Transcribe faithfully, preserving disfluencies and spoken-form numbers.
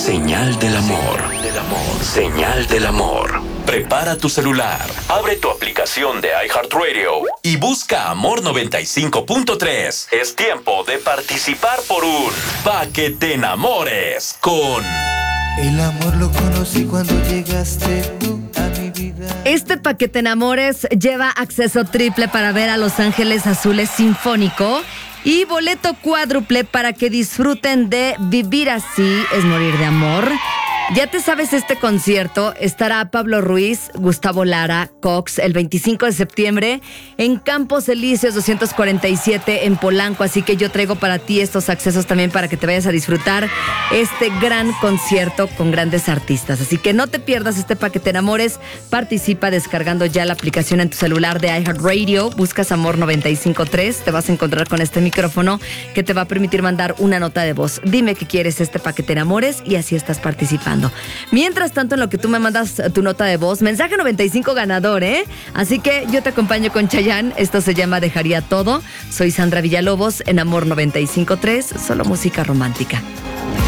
Señal del amor. Del amor. Señal del amor. Prepara tu celular, abre tu aplicación de iHeartRadio y busca Amor noventa y cinco punto tres. Es tiempo de participar por un Pa' que te enamores con... El amor lo conocí cuando llegaste tú a mi vida. Este Pa' que te enamores lleva acceso triple para ver a Los Ángeles Azules Sinfónico y boleto cuádruple para que disfruten de Vivir Así es Morir de Amor. Ya te sabes este concierto, estará Pablo Ruiz, Gustavo Lara, Cox, el veinticinco de septiembre en Campos Elíseos doscientos cuarenta y siete en Polanco, así que yo traigo para ti estos accesos también para que te vayas a disfrutar este gran concierto con grandes artistas. Así que no te pierdas este Pa' que te enamores, participa descargando ya la aplicación en tu celular de iHeartRadio, buscas Amor noventa y cinco punto tres, te vas a encontrar con este micrófono que te va a permitir mandar una nota de voz. Dime que quieres este Pa' que te enamores y así estás participando. Mientras tanto, en lo que tú me mandas tu nota de voz, mensaje noventa y cinco ganador, ¿eh? Así que yo te acompaño con Chayanne. Esto se llama Dejaría Todo. Soy Sandra Villalobos en Amor noventa y cinco punto tres, solo música romántica.